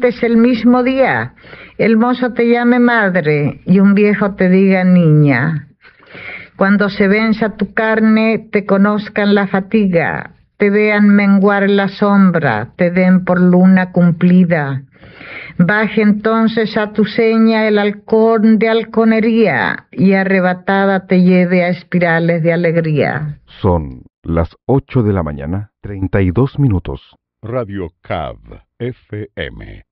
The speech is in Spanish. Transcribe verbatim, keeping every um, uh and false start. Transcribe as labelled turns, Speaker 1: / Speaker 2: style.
Speaker 1: presentes el mismo día, el mozo te llame madre y un viejo te diga niña. Cuando se venza tu carne, te conozcan la fatiga, te vean menguar la sombra, te den por luna cumplida. Baje entonces a tu seña el halcón de halconería y arrebatada te lleve a espirales de alegría.
Speaker 2: Son las ocho de la mañana, treinta y dos minutos.
Speaker 3: Radio C A V F M